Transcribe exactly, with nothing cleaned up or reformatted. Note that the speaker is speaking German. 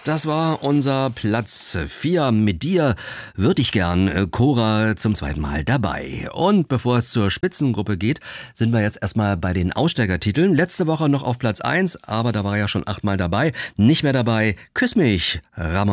Das war unser Platz vier. Mit dir würde ich gern, Cora, zum zweiten Mal dabei. Und bevor es zur Spitzengruppe geht, sind wir jetzt erstmal bei den Aussteigertiteln. Letzte Woche noch auf Platz eins, aber da war er ja schon achtmal dabei. Nicht mehr dabei, Küss mich, Ramon.